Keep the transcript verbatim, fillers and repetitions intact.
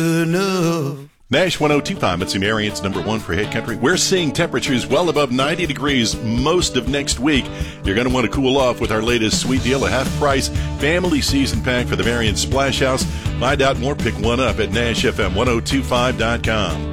enough. Nash one oh two point five, it's Marian's number one for Head Country. We're seeing temperatures well above ninety degrees most of next week. You're going to want to cool off with our latest sweet deal, a half-price family season pack for the Marion Splash House. Find out more, pick one up at Nash F M ten twenty-five dot com.